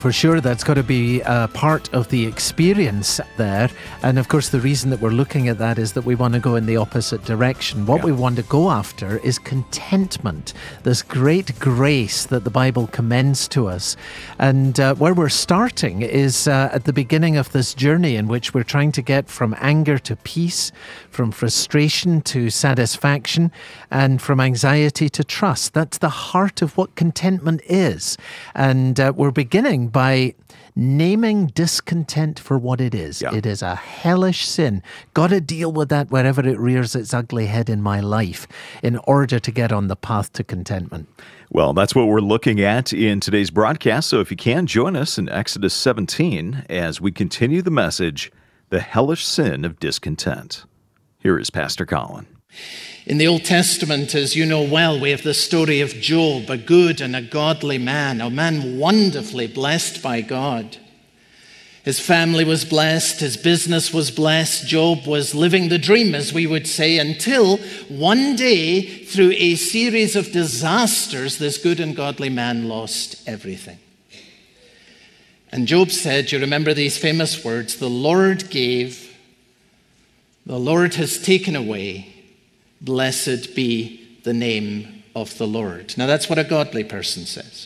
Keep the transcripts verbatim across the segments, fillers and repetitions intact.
For sure, that's got to be a part of the experience there. And of course, the reason that we're looking at that is that we want to go in the opposite direction. What yeah. we want to go after is contentment, this great grace that the Bible commends to us. And uh, where we're starting is uh, at the beginning of this journey in which we're trying to get from anger to peace, from frustration to satisfaction, and from anxiety to trust. That's the heart of what contentment is. And uh, we're beginning by naming discontent for what it is. Yeah. It is a hellish sin. Got to deal with that wherever it rears its ugly head in my life in order to get on the path to contentment. Well, that's what we're looking at in today's broadcast. So if you can, join us in Exodus seventeen as we continue the message, The Hellish Sin of Discontent. Here is Pastor Colin. In the Old Testament, as you know well, we have the story of Job, a good and a godly man, a man wonderfully blessed by God. His family was blessed, his business was blessed. Job was living the dream, as we would say, until one day, through a series of disasters, this good and godly man lost everything. And Job said, you remember these famous words, the Lord gave, the Lord has taken away, blessed be the name of the Lord. Now that's what a godly person says.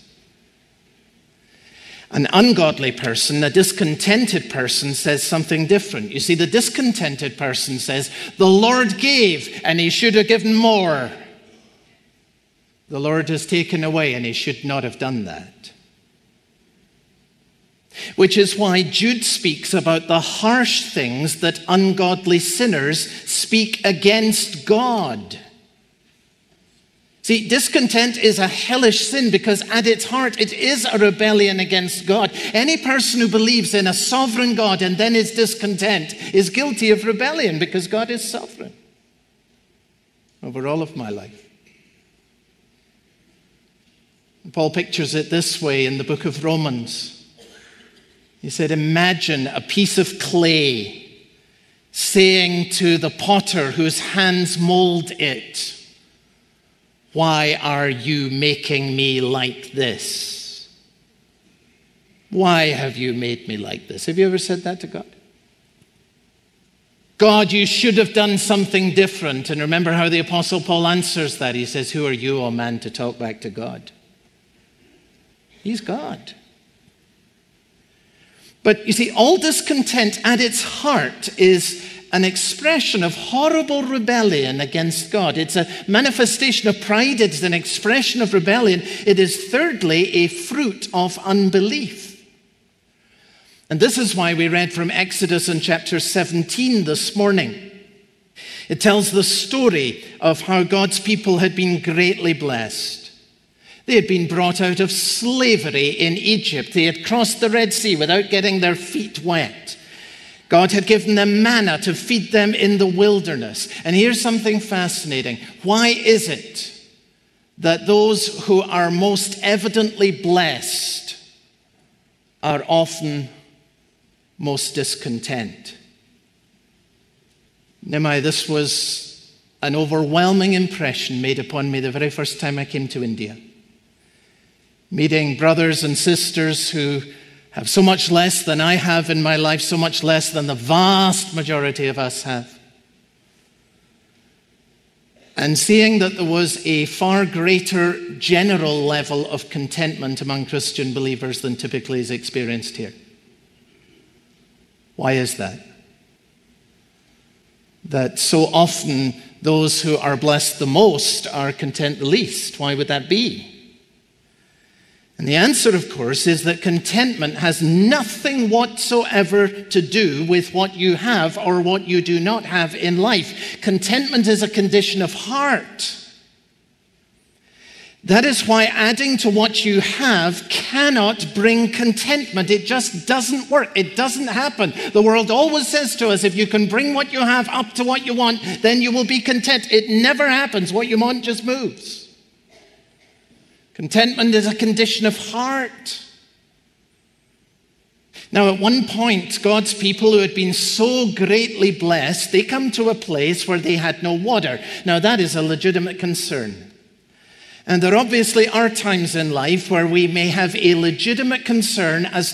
An ungodly person, a discontented person, says something different. You see, the discontented person says, the Lord gave and he should have given more. The Lord has taken away and he should not have done that. Which is why Jude speaks about the harsh things that ungodly sinners speak against God. See, discontent is a hellish sin because at its heart it is a rebellion against God. Any person who believes in a sovereign God and then is discontent is guilty of rebellion because God is sovereign over all of my life. Paul pictures it this way in the book of Romans. He said, imagine a piece of clay saying to the potter whose hands mold it, why are you making me like this? Why have you made me like this? Have you ever said that to God? God, you should have done something different. And remember how the Apostle Paul answers that. He says, who are you, O man, to talk back to God? He's God. But you see, all discontent at its heart is an expression of horrible rebellion against God. It's a manifestation of pride. It's an expression of rebellion. It is, thirdly, a fruit of unbelief. And this is why we read from Exodus in chapter seventeen this morning. It tells the story of how God's people had been greatly blessed. They had been brought out of slavery in Egypt. They had crossed the Red Sea without getting their feet wet. God had given them manna to feed them in the wilderness. And here's something fascinating. Why is it that those who are most evidently blessed are often most discontent? Nehemiah, this was an overwhelming impression made upon me the very first time I came to India. Meeting brothers and sisters who have so much less than I have in my life, so much less than the vast majority of us have. And seeing that there was a far greater general level of contentment among Christian believers than typically is experienced here. Why is that? That so often those who are blessed the most are content the least. Why would that be? And the answer, of course, is that contentment has nothing whatsoever to do with what you have or what you do not have in life. Contentment is a condition of heart. That is why adding to what you have cannot bring contentment. It just doesn't work. It doesn't happen. The world always says to us, if you can bring what you have up to what you want, then you will be content. It never happens. What you want just moves. Contentment is a condition of heart. Now, at one point, God's people who had been so greatly blessed, they come to a place where they had no water. Now, that is a legitimate concern. And there obviously are times in life where we may have a legitimate concern as